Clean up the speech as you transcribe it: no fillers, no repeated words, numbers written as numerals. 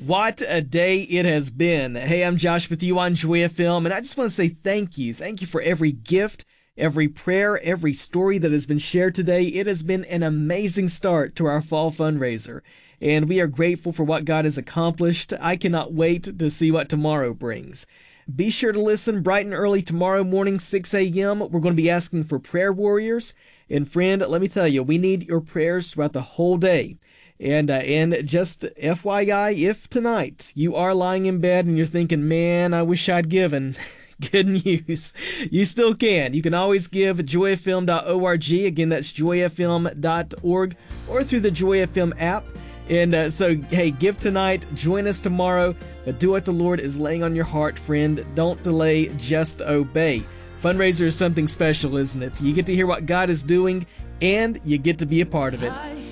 What a day it has been. Hey, I'm Josh with you on Joy FM, and I just want to say thank you. Thank you for every gift, every prayer, every story that has been shared today. It has been an amazing start to our fall fundraiser, and we are grateful for what God has accomplished. I cannot wait to see what tomorrow brings. Be sure to listen bright and early tomorrow morning, 6 a.m. We're going to be asking for prayer warriors. And friend, let me tell you, we need your prayers throughout the whole day. And just FYI, if tonight you are lying in bed and you're thinking, man, I wish I'd given, good news. You still can. You can always give at joyfm.org. Again, that's joyfm.org or through the Joy FM app. And so, hey, give tonight, join us tomorrow, but do what the Lord is laying on your heart, friend. Don't delay, just obey. Fundraiser is something special, isn't it? You get to hear what God is doing, and you get to be a part of it.